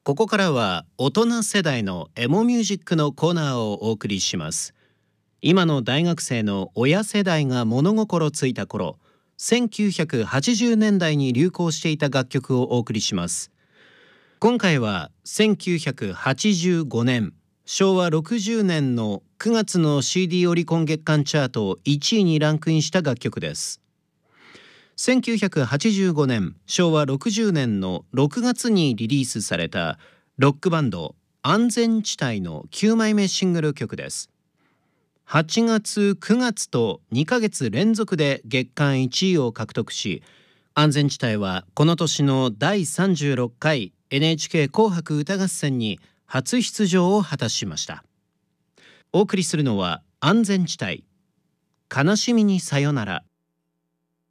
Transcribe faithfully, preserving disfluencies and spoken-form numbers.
ここからは大人世代のエモミュージックのコーナーをお送りします。今の大学生の親世代が物心ついた頃、せんきゅうひゃくはちじゅうねんだいに流行していた楽曲をお送りします。今回はせんきゅうひゃくはちじゅうごねん、しょうわろくじゅうねんのくがつの シーディー オリコン月間チャートいちいにランクインした楽曲です。せんきゅうひゃくはちじゅうごねん、しょうわろくじゅうねんのろくがつにリリースされたロックバンド安全地帯のきゅうまいめシングル曲です。はちがつ、くがつとにかげつ連続で月間いちいを獲得し、安全地帯はこの年のだいさんじゅうろっかい エヌエイチケー 紅白歌合戦に初出場を果たしました。お送りするのは安全地帯、悲しみにさよなら。